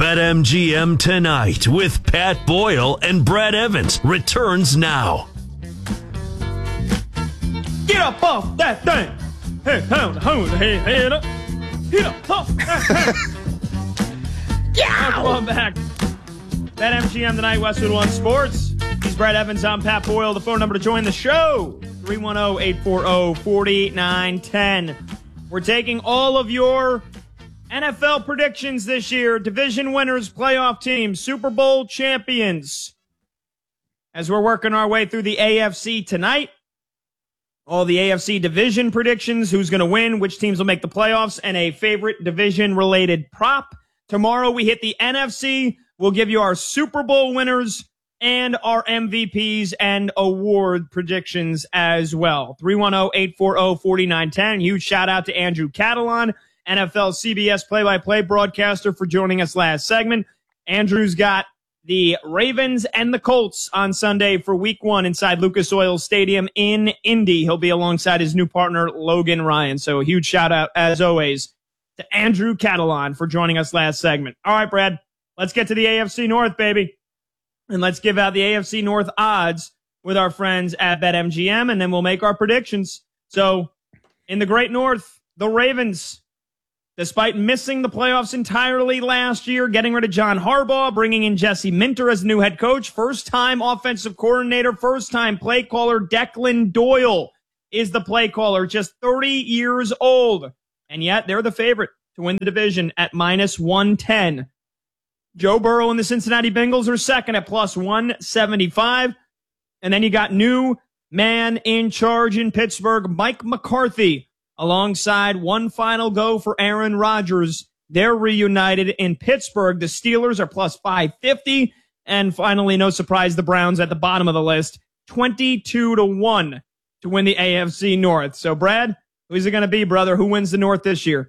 BetMGM Tonight with Pat Boyle and Brad Evans returns now. Get up off that thing. Hey, head up. Get up off that thing. Welcome back. BetMGM Tonight, Westwood One Sports. He's Brad Evans. I'm Pat Boyle. The phone number to join the show, 310-840-4910. We're taking all of your NFL predictions this year, division winners, playoff teams, Super Bowl champions. As we're working our way through the AFC tonight, all the AFC division predictions, who's going to win, which teams will make the playoffs, and a favorite division-related prop. Tomorrow we hit the NFC. We'll give you our Super Bowl winners and our MVPs and award predictions as well. 310-840-4910. Huge shout out to Andrew Catalon, NFL CBS play-by-play broadcaster, for joining us last segment. Andrew's got the Ravens and the Colts on Sunday for week 1 inside Lucas Oil Stadium in Indy. He'll be alongside his new partner, Logan Ryan. So a huge shout out, as always, to Andrew Catalon for joining us last segment. All right, Brad, let's get to the AFC North, baby. And let's give out the AFC North odds with our friends at BetMGM, and then we'll make our predictions. So in the Great North, the Ravens, despite missing the playoffs entirely last year, getting rid of John Harbaugh, bringing in Jesse Minter as new head coach, first-time offensive coordinator, first-time play caller, Declan Doyle is the play caller, just 30 years old. And yet they're the favorite to win the division at minus 110. Joe Burrow and the Cincinnati Bengals are second at plus 175. And then you got new man in charge in Pittsburgh, Mike McCarthy, alongside one final go for Aaron Rodgers. They're reunited in Pittsburgh. The Steelers are plus 550. And finally, no surprise, the Browns at the bottom of the list, 22-1 to win the AFC North. So, Brad, who's it going to be, brother? Who wins the North this year?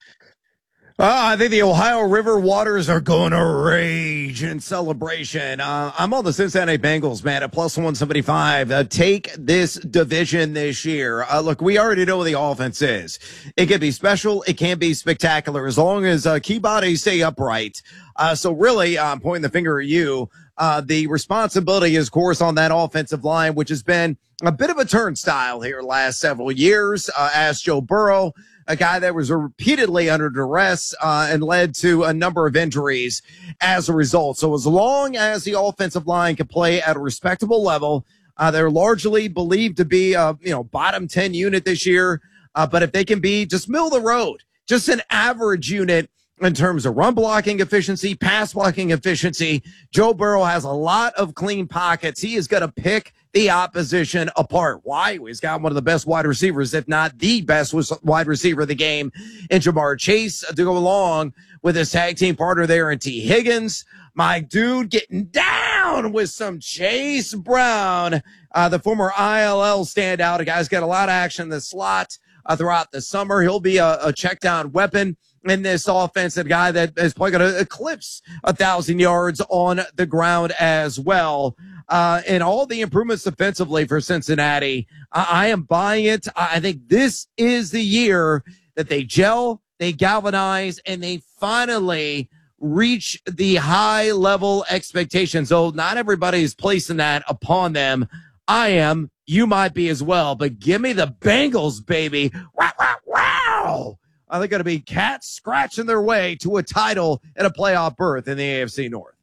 I think the Ohio River waters are going to rage in celebration. I'm on the Cincinnati Bengals, man, at plus 175. Take this division this year. Look, we already know what the offense is. It can be special. It can be spectacular as long as key bodies stay upright. So really, I'm pointing the finger at you. The responsibility is, of course, on that offensive line, which has been a bit of a turnstile here last several years. Ask Joe Burrow, a guy that was repeatedly under duress and led to a number of injuries as a result. So as long as the offensive line can play at a respectable level, they're largely believed to be bottom 10 unit this year. But if they can be just middle of the road, just an average unit in terms of run blocking efficiency, pass blocking efficiency, Joe Burrow has a lot of clean pockets. He is going to pick the opposition apart. Why? He's got one of the best wide receivers, if not the best wide receiver of the game, in Ja'Marr Chase, to go along with his tag team partner there in T. Higgins. My dude getting down with some Chase Brown, the former ILL standout. A guy's got a lot of action in the slot throughout the summer. He'll be a check down weapon in this offense, a guy that is probably going to eclipse 1,000 yards on the ground as well. And all the improvements defensively for Cincinnati, I am buying it. I think this is the year that they gel, they galvanize, and they finally reach the high level expectations. So not everybody is placing that upon them. I am. You might be as well, but give me the Bengals, baby. Wow, wow, wow. Are they going to be cats scratching their way to a title and a playoff berth in the AFC North?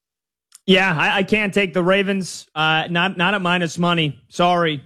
Yeah, I can't take the Ravens. Not at minus money. Sorry.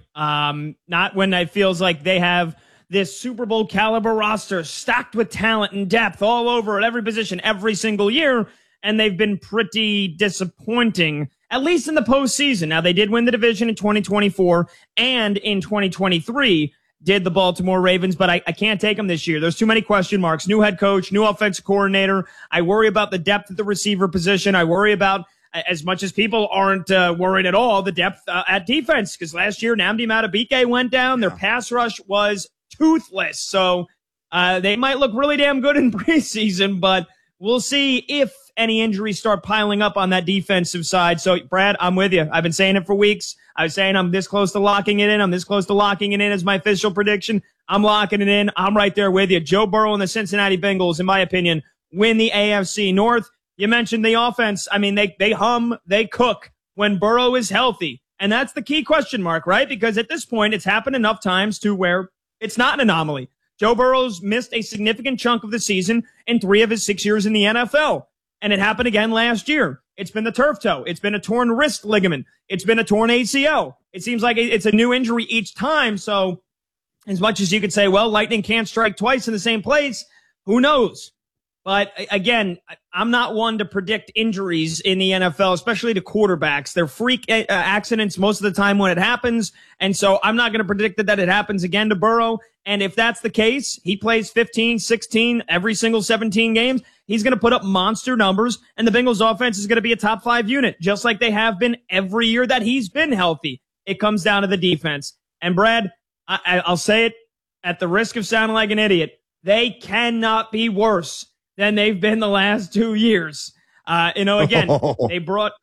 Not when it feels like they have this Super Bowl caliber roster stacked with talent and depth all over at every position every single year, and they've been pretty disappointing, at least in the postseason. Now, they did win the division in 2024 and in 2023. Did the Baltimore Ravens, but I can't take them this year. There's too many question marks. New head coach, new offensive coordinator. I worry about the depth at the receiver position. I worry about, as much as people aren't worried at all, the depth at defense. Because last year, Nnamdi Madubuike went down. Their pass rush was toothless. So they might look really damn good in preseason, but we'll see if any injuries start piling up on that defensive side. So, Brad, I'm with you. I've been saying it for weeks. I was saying I'm this close to locking it in. I'm this close to locking it in as my official prediction. I'm locking it in. I'm right there with you. Joe Burrow and the Cincinnati Bengals, in my opinion, win the AFC North. You mentioned the offense. I mean, they hum, they cook when Burrow is healthy. And that's the key question mark, right? Because at this point, it's happened enough times to where it's not an anomaly. Joe Burrow's missed a significant chunk of the season in 3 of his 6 years in the NFL. And it happened again last year. It's been the turf toe. It's been a torn wrist ligament. It's been a torn ACL. It seems like it's a new injury each time. So as much as you could say, well, lightning can't strike twice in the same place, who knows? But again, I'm not one to predict injuries in the NFL, especially to quarterbacks. They're freak accidents most of the time when it happens. And so I'm not going to predict that it happens again to Burrow. And if that's the case, he plays 15, 16, every single 17 games. He's going to put up monster numbers, and the Bengals offense is going to be a top 5 unit, just like they have been every year that he's been healthy. It comes down to the defense. And Brad, I'll say it at the risk of sounding like an idiot. They cannot be worse than they've been the last 2 years. Again, they brought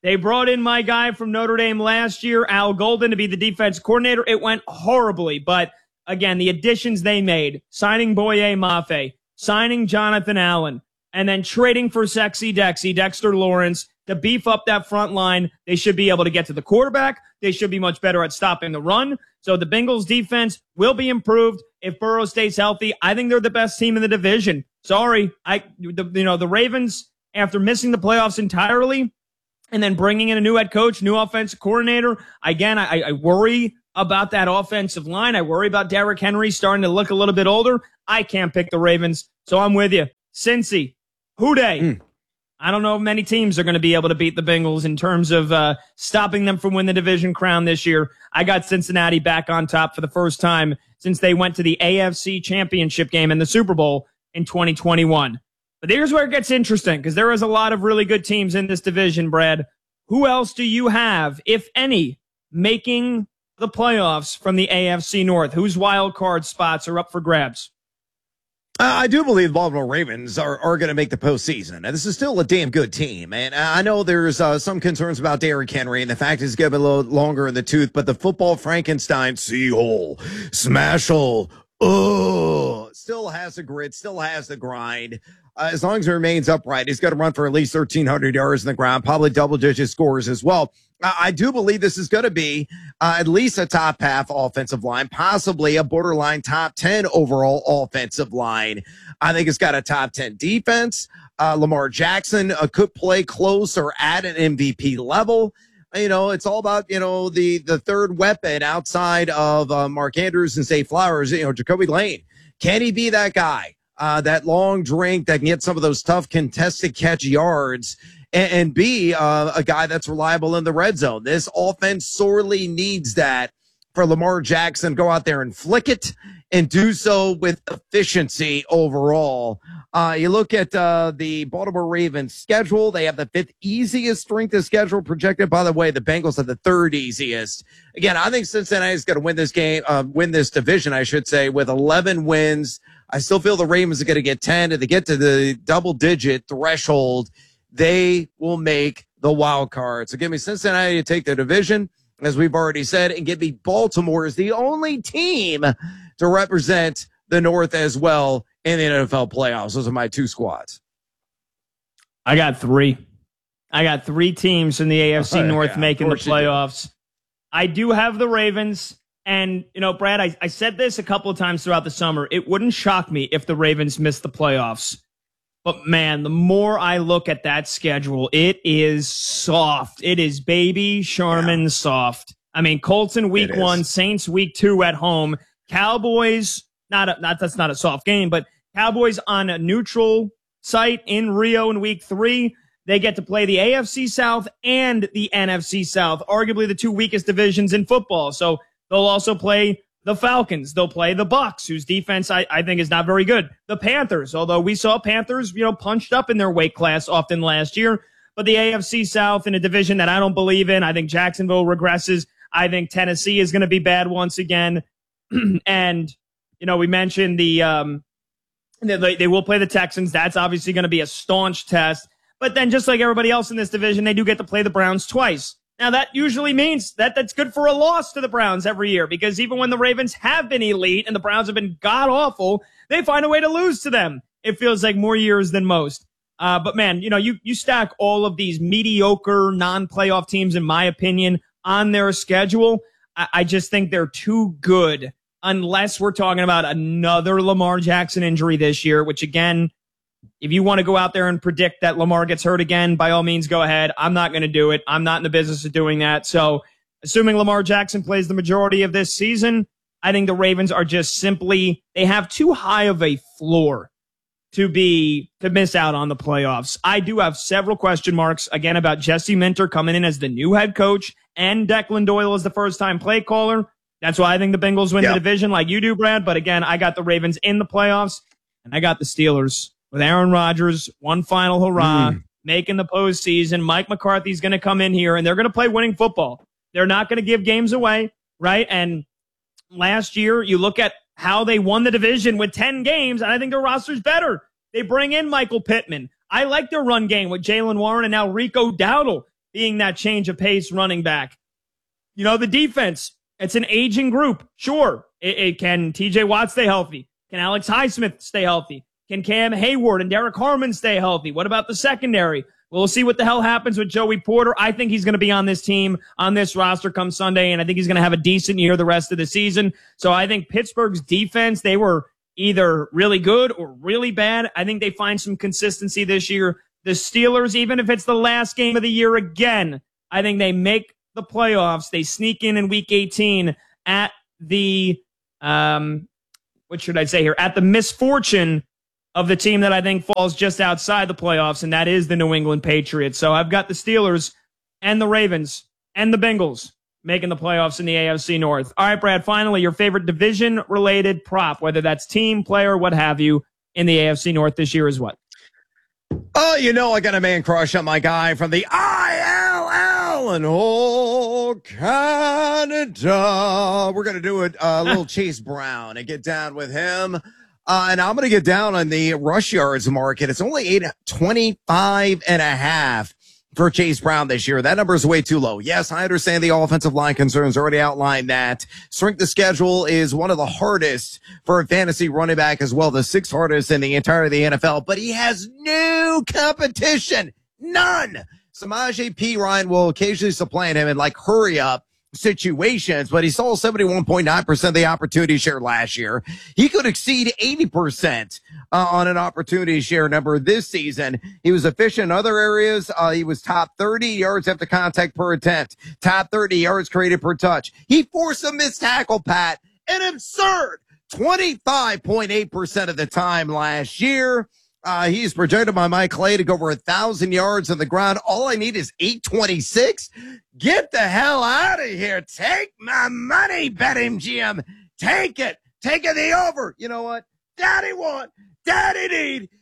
in my guy from Notre Dame last year, Al Golden, to be the defense coordinator. It went horribly, but again, the additions they made, signing Boye Mafe, signing Jonathan Allen, and then trading for Sexy Dexter Lawrence to beef up that front line, they should be able to get to the quarterback. They should be much better at stopping the run. So the Bengals defense will be improved if Burrow stays healthy. I think they're the best team in the division. Sorry, the Ravens, after missing the playoffs entirely and then bringing in a new head coach, new offensive coordinator, again, I worry about that offensive line. I worry about Derrick Henry starting to look a little bit older. I can't pick the Ravens, so I'm with you. Cincy, who dey? I don't know if many teams are going to be able to beat the Bengals in terms of stopping them from winning the division crown this year. I got Cincinnati back on top for the first time since they went to the AFC Championship game in the Super Bowl in 2021. But here's where it gets interesting, because there is a lot of really good teams in this division, Brad. Who else do you have, if any, making the playoffs from the AFC North? Whose wild card spots are up for grabs? I do believe the Baltimore Ravens are going to make the postseason. And this is still a damn good team. And I know there's some concerns about Derrick Henry, and the fact is getting a little longer in the tooth, but the football Frankenstein, see-hole, smash-hole, still has the grit, still has the grind. As long as he remains upright, he's got to run for at least 1,300 yards in the ground, probably double-digit scores as well. I do believe this is going to be at least a top half offensive line, possibly a borderline top 10 overall offensive line. I think it's got a top 10 defense. Lamar Jackson could play close or at an MVP level. It's all about, the third weapon outside of Mark Andrews and Zay Flowers, Jacoby Lane. Can he be that guy? That long drink that can get some of those tough contested catch yards and be a guy that's reliable in the red zone. This offense sorely needs that for Lamar Jackson. Go out there and flick it and do so with efficiency overall. You look at the Baltimore Ravens schedule. They have the 5th easiest strength of schedule projected. By the way, the Bengals have the 3rd easiest. Again, I think Cincinnati is going to win this game, win this division, I should say, with 11 wins. I still feel the Ravens are going to get 10. If they get to the double-digit threshold, they will make the wild card. So give me Cincinnati to take the division, as we've already said, and give me Baltimore as the only team to represent the North as well in the NFL playoffs. Those are my 2 squads. I got 3. I got 3 teams in the AFC North making the playoffs. I do have the Ravens. And, Brad, I said this a couple of times throughout the summer. It wouldn't shock me if the Ravens missed the playoffs. But, man, the more I look at that schedule, it is soft. It is baby Sharman soft. I mean, Colts in week 1, Saints week 2 at home. Cowboys, that's not a soft game, but Cowboys on a neutral site in Rio in week 3. They get to play the AFC South and the NFC South, arguably the 2 weakest divisions in football. So they'll also play the Falcons. They'll play the Bucks, whose defense I think is not very good. The Panthers, although we saw Panthers, punched up in their weight class often last year. But the AFC South in a division that I don't believe in. I think Jacksonville regresses. I think Tennessee is going to be bad once again. And, we mentioned they will play the Texans. That's obviously going to be a staunch test. But then just like everybody else in this division, they do get to play the Browns twice. Now, that usually means that's good for a loss to the Browns every year, because even when the Ravens have been elite and the Browns have been god-awful, they find a way to lose to them. It feels like more years than most. But man, you stack all of these mediocre non-playoff teams, in my opinion, on their schedule. I just think they're too good unless we're talking about another Lamar Jackson injury this year, which again, if you want to go out there and predict that Lamar gets hurt again, by all means, go ahead. I'm not going to do it. I'm not in the business of doing that. So assuming Lamar Jackson plays the majority of this season, I think the Ravens are just simply, they have too high of a floor to miss out on the playoffs. I do have several question marks, again, about Jesse Minter coming in as the new head coach and Declan Doyle as the first-time play caller. That's why I think the Bengals win the division like you do, Brad. But again, I got the Ravens in the playoffs, and I got the Steelers with Aaron Rodgers, one final hurrah, making the postseason. Mike McCarthy's going to come in here, and they're going to play winning football. They're not going to give games away, right? And last year, you look at how they won the division with 10 games, and I think their roster's better. They bring in Michael Pittman. I like their run game with Jaylen Warren and now Rico Dowdle being that change of pace running back. The defense, it's an aging group. Sure, it can TJ Watt stay healthy? Can Alex Highsmith stay healthy? Can Cam Hayward and Derek Harmon stay healthy? What about the secondary? We'll see what the hell happens with Joey Porter. I think he's going to be on this team, on this roster come Sunday, and I think he's going to have a decent year the rest of the season. So I think Pittsburgh's defense, they were either really good or really bad. I think they find some consistency this year. The Steelers, even if it's the last game of the year again, I think they make the playoffs. They sneak in week 18 at the, what should I say here? At the misfortune of the team that I think falls just outside the playoffs, and that is the New England Patriots. So I've got the Steelers and the Ravens and the Bengals making the playoffs in the AFC North. All right, Brad, finally, your favorite division-related prop, whether that's team, player, what have you, in the AFC North this year is what? Oh, I got a man crush on my guy from the ILL and Canada. We're going to do a little Chase Brown and get down with him. And I'm going to get down on the rush yards market. It's only 825.5 for Chase Brown this year. That number is way too low. Yes, I understand the offensive line concerns. Already outlined that. Strength of schedule is one of the hardest for a fantasy running back as well, the sixth hardest in the entire of the NFL. But he has no competition. None. Samaje Perine will occasionally supplant him in hurry up situations, but he saw 71.9% of the opportunity share last year. He could exceed 80% on an opportunity share number this season. He was efficient in other areas. He was top 30 yards after contact per attempt, top 30 yards created per touch. He forced a missed tackle, Pat, an absurd 25.8% of the time last year. He's projected by Mike Clay to go over 1,000 yards on the ground. All I need is 826. Get the hell out of here. Take my money, BetMGM. Take it. Take it the over. You know what? Daddy want, daddy need.